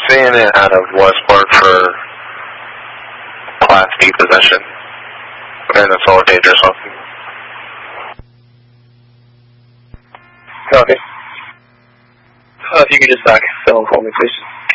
seeing it out of Westport for Class D possession. And it's all dangerous something. Copy. If you could just back fill for me, please.